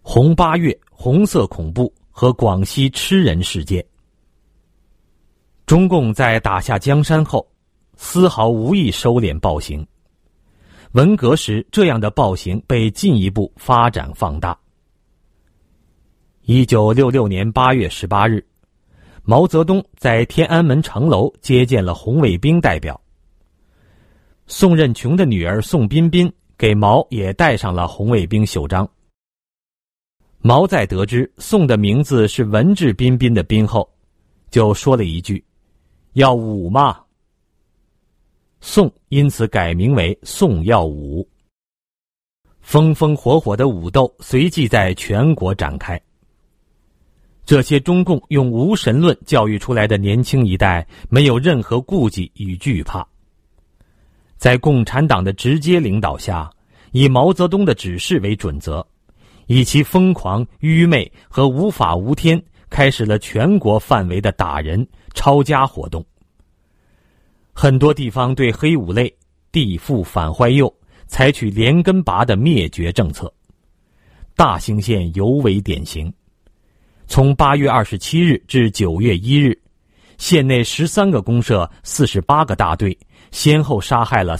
红8月红色恐怖和广西吃人事件。中共在打下江山后，丝毫无意收敛暴行。文革时，这样的暴行被进一步发展放大。1966年8月18日，毛泽东在天安门城楼接见了红卫兵代表。宋任穷的女儿宋彬彬给毛也带上了红卫兵袖章。毛在得知宋的名字是文质彬彬的彬后，就说了一句：“要武吗？”宋因此改名为宋耀武。风风火火的武斗随即在全国展开。这些中共用无神论教育出来的年轻一代没有任何顾忌与惧怕，在共产党的直接领导下，以毛泽东的指示为准则，以其疯狂、愚昧和无法无天，开始了全国范围的打人、抄家活动。很多地方对黑五类、地富反坏右采取连根拔的灭绝政策，大兴县尤为典型。从8月27日至9月1日，县内13个公社、48个大队先后杀害了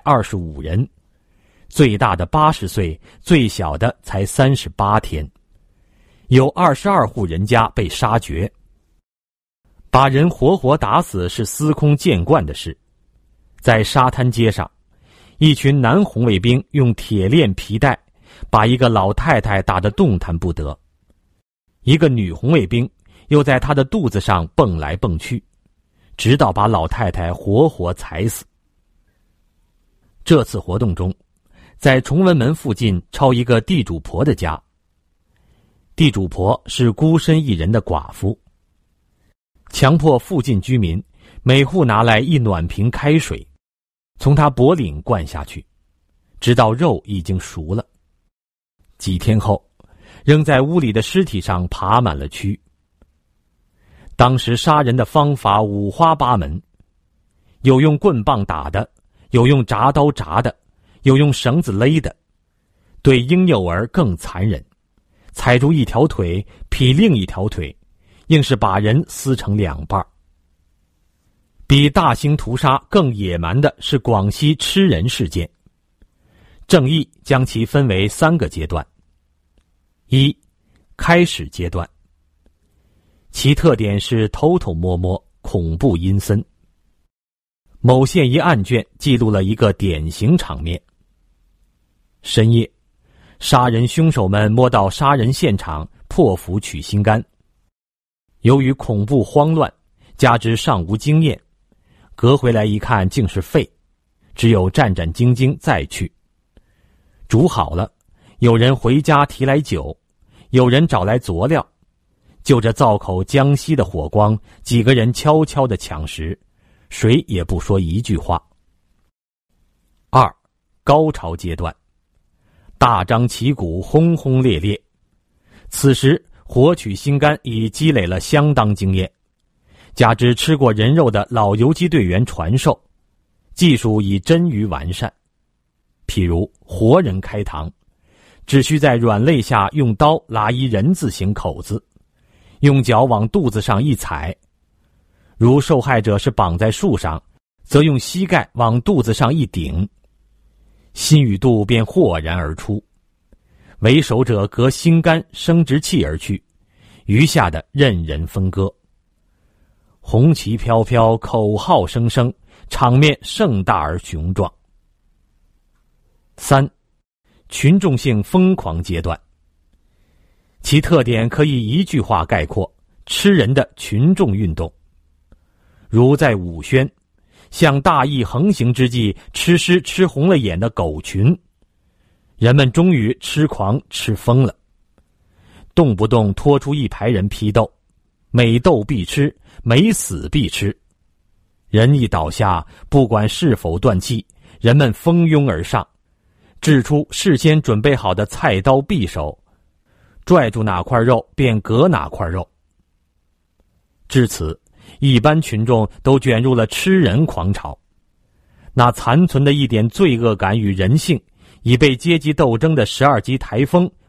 325人，最大的80岁，最小的才38天，有22户人家被杀绝。把人活活打死是司空见惯的事。在沙滩街上，一群男红卫兵用铁链皮带把一个老太太打得动弹不得，一个女红卫兵又在她的肚子上蹦来蹦去，直到把老太太活活踩死。这次活动中，在崇文门附近抄一个地主婆的家。地主婆是孤身一人的寡妇，强迫附近居民每户拿来一暖瓶开水，从她脖领灌下去，直到肉已经熟了。几天后，扔在屋里的尸体上爬满了蛆。当时杀人的方法五花八门，有用棍棒打的，有用铡刀铡的，有用绳子勒的，对婴幼儿更残忍，踩住一条腿劈另一条腿，硬是把人撕成2半。比大兴屠杀更野蛮的是广西吃人事件。正义将其分为3个阶段。1. 开始阶段，其特点是偷偷摸摸，恐怖阴森。某县一案卷记录了一个典型场面。深夜，杀人凶手们摸到杀人现场，破腹取心肝。由于恐怖慌乱，加之尚无经验，革回来一看竟是肺，只有战战兢兢再去。煮好了，有人回家提来酒，有人找来佐料，就着灶口将熄的火光，几个人悄悄地抢食，谁也不说一句话。2. 高潮阶段，大张旗鼓，轰轰烈烈。此时活取心肝已积累了相当经验，加之吃过人肉的老游击队员传授，技术已臻于完善。譬如活人开膛，只需在软肋下用刀拉一人字形口子，用脚往肚子上一踩。如受害者是绑在树上，则用膝盖往肚子上一顶，心与肚便豁然而出。为首者隔心肝生殖器而去，余下的任人分割。红旗飘飘，口号声声，场面盛大而雄壮。3. 群众性疯狂阶段，其特点可以一句话概括：吃人的群众运动。如在武宣，向大义横行之际，吃尸吃红了眼的狗群，人们终于吃狂吃疯了，动不动拖出一排人批斗，每斗必吃，每死必吃。人一倒下，不管是否断气，人们蜂拥而上，掷出事先准备好的菜刀匕首，拽住哪块肉便割哪块肉。至此，一般群众都卷入了吃人狂潮。那残存的一点罪恶感与人性，已被阶级斗争的12级台风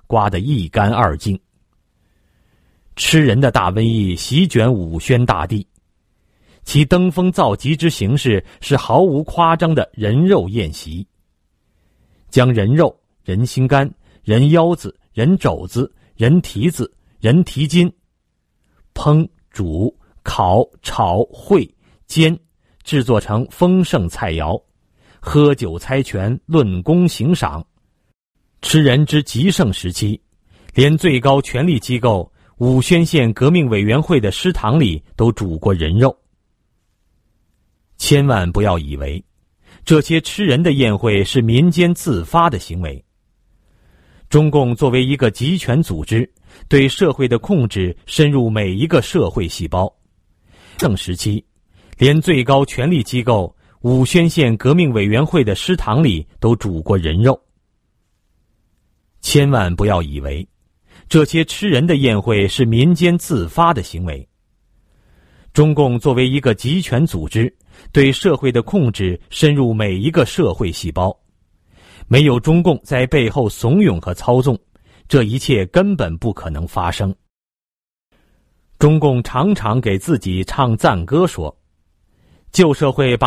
刮得一干二净。吃人的大瘟疫席卷武宣大地，其登峰造极之形式是毫无夸张的人肉宴席，将人肉、人心肝、人腰子、人肘子、人蹄子、人蹄筋烹、煮、烤、炒、烩、煎，制作成丰盛菜肴，喝酒猜拳，论功行赏。吃人之极盛时期，连最高权力机构武宣县革命委员会的食堂里都煮过人肉。千万不要以为这些吃人的宴会是民间自发的行为。中共作为一个集权组织，对社会的控制深入每一个社会细胞。正时期，连最高权力机构武宣县革命委员会的食堂里都煮过人肉。千万不要以为这些吃人的宴会是民间自发的行为。中共作为一个集权组织，对社会的控制深入每一个社会细胞。没有中共在背后怂恿和操纵，这一切根本不可能发生。中共常常给自己唱赞歌说，旧社会把